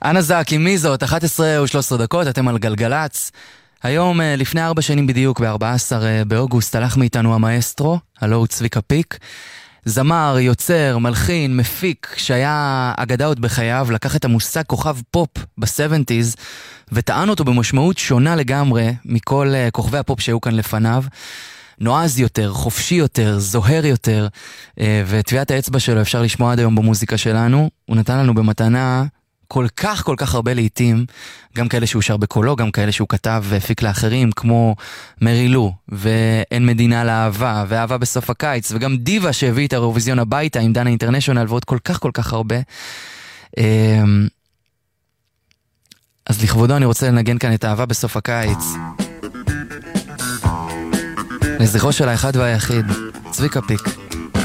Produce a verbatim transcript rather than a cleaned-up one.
אנה זקי, מי זאת? אחת עשרה ושלוש עשרה דקות, אתם על גלגלץ. היום, לפני ארבע שנים בדיוק, ב-ארבעה עשר באוגוסט, הלך מאיתנו המאסטרו, הלא הוא צביקה פיק. זמר, יוצר, מלחין, מפיק, שהיה אגדה עוד בחייו, לקח את המושג כוכב פופ ב-שבעים וטען אותו במשמעות שונה לגמרי מכל כוכבי הפופ שהיו כאן לפניו. נועז יותר, חופשי יותר, זוהר יותר, וטביעת האצבע שלו אפשר לשמוע עד היום במוזיקה שלנו. הוא נתן לנו במתנה כל כך כל כך הרבה לעיתים, גם כאלה שהוא שר בקולו, גם כאלה שהוא כתב והפיק לאחרים, כמו מרי לו, ואין מדינה לאהבה, ואהבה בסוף הקיץ, וגם דיבה שהביא את האירוויזיון הביתה עם דנה אינטרנשיונל, ועוד כל כך כל כך הרבה. אז לכבודו אני רוצה לנגן כאן את אהבה בסוף הקיץ. לזכרו של האחד והיחיד, צביקה פיק.